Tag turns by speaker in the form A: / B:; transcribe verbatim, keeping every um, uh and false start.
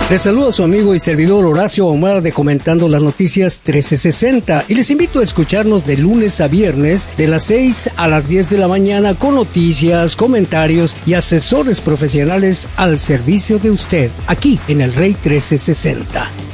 A: Les saluda a su amigo y servidor Horacio Ahumada de Comentando las Noticias trece sesenta y les invito a escucharnos de lunes a viernes de las seis a las diez de la mañana con noticias, comentarios y asesores profesionales al servicio de usted, aquí en el Rey trece sesenta.